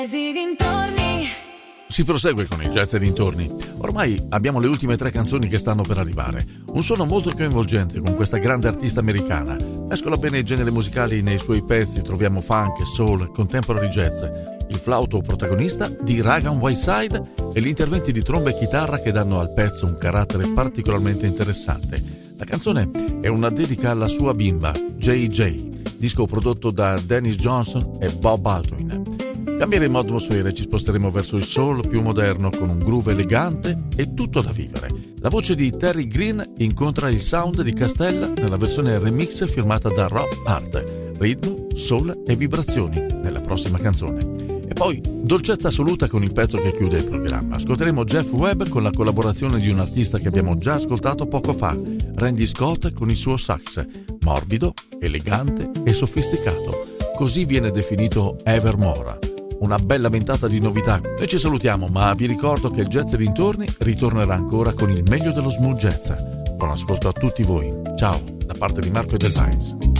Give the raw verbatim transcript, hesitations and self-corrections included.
Si prosegue con il jazz e dintorni. Ormai abbiamo le ultime tre canzoni che stanno per arrivare. Un suono molto coinvolgente con questa grande artista americana. Mescola bene i generi musicali nei suoi pezzi, troviamo funk, soul, contemporary jazz. Il flauto protagonista di Rag'n'Whiteside Whiteside e gli interventi di tromba e chitarra che danno al pezzo un carattere particolarmente interessante. La canzone è una dedica alla sua bimba, J J, disco prodotto da Dennis Johnson e Bob Aldrin. Cambieremo atmosfera e ci sposteremo verso il soul più moderno con un groove elegante e tutto da vivere. La voce di Terry Green incontra il sound di Castella nella versione remix firmata da Rob Hart. Ritmo, soul e vibrazioni nella prossima canzone. E poi dolcezza assoluta con il pezzo che chiude il programma. Ascolteremo Jeff Webb con la collaborazione di un artista che abbiamo già ascoltato poco fa, Randy Scott con il suo sax, morbido, elegante e sofisticato. Così viene definito Evermore. Una bella ventata di novità. Noi ci salutiamo, ma vi ricordo che il Jazz e dintorni ritornerà ancora con il meglio dello smooth jazz. Buon ascolto a tutti voi. Ciao, da parte di Marco e del Vines.